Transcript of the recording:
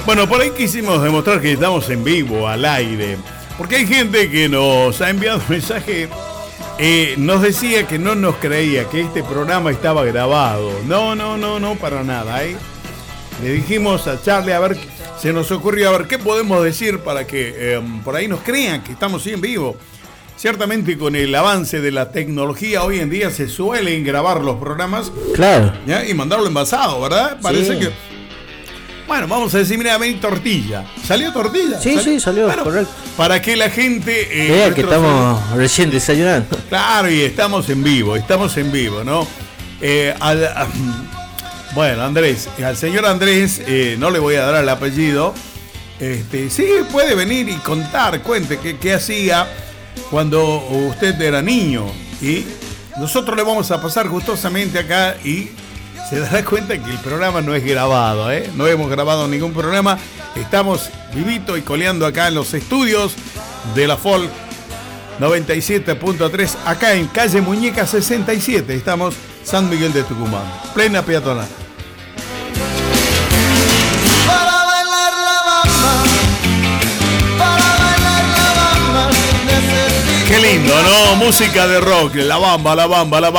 Bueno, por ahí quisimos demostrar que estamos en vivo, al aire. Porque hay gente que nos ha enviado un mensaje. Nos decía que no nos creía, que este programa estaba grabado. No, para nada. Le dijimos a Charlie, a ver, se nos ocurrió, a ver, ¿qué podemos decir para que por ahí nos crean que estamos en vivo? Ciertamente con el avance de la tecnología hoy en día se suelen grabar los programas. Claro. ¿Ya? Y mandarlo envasado, ¿verdad? Parece que... Bueno, vamos a decir, mira, ven tortilla. ¿Salió tortilla? Sí, salió, bueno, correcto. Para que la gente... Vea que estamos recién desayunando. Claro, y estamos en vivo, ¿no? Bueno, Andrés, al señor Andrés, no le voy a dar el apellido. Sí, puede venir y cuente qué hacía cuando usted era niño. Y nosotros le vamos a pasar gustosamente acá y se dará cuenta que el programa no es grabado, ¿eh? No hemos grabado ningún programa. Estamos vivito y coleando acá en los estudios de la Folk 97.3, acá en calle Muñeca 67. Estamos San Miguel de Tucumán, plena peatonal. Para bailar la bamba, Qué lindo, ¿no? Música de rock, la bamba.